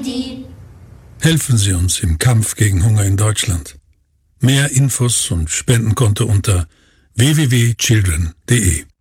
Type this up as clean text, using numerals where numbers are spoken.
Helfen Sie uns im Kampf gegen Hunger in Deutschland. Mehr Infos und Spendenkonto unter www.children.de